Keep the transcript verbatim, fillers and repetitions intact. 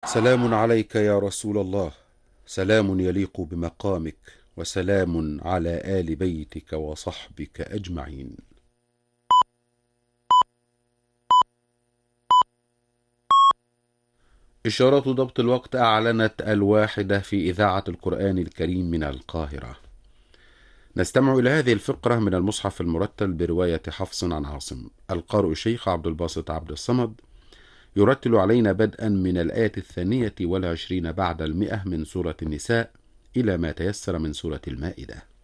سلام عليك يا رسول الله، سلام يليق بمقامك، وسلام على آل بيتك وصحبك أجمعين. إشارة ضبط الوقت أعلنت الواحدة في إذاعة القرآن الكريم من القاهرة. نستمع إلى هذه الفقرة من المصحف المرتل برواية حفص عن عاصم. القارئ الشيخ عبد الباسط عبد الصمد يرتل علينا بدءا من الآية الثانية والعشرين بعد المئة من سورة النساء إلى ما تيسر من سورة المائدة.